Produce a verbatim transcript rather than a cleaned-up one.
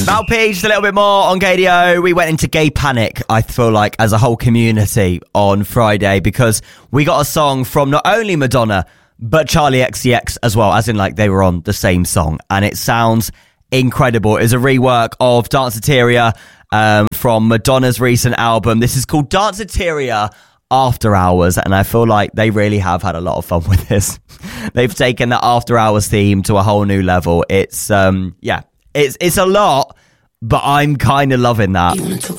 Malpy, just a little bit more on K D O. We went into gay panic, I feel like, as a whole community on Friday, because we got a song from not only Madonna, but Charli X C X as well, as in like they were on the same song. And it sounds incredible. It's a rework of Danceteria um, from Madonna's recent album. This is called Danceteria After Hours, and I feel like they really have had a lot of fun with this. They've taken the After Hours theme to a whole new level. It's, um, yeah, it's, it's a lot, but I'm kind of loving that. You wanna talk